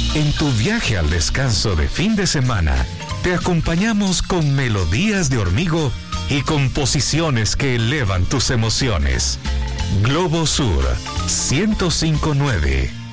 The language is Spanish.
En tu viaje al descanso de fin de semana, te acompañamos con melodías de Hormigo y composiciones que elevan tus emociones. Globo Sur 105.9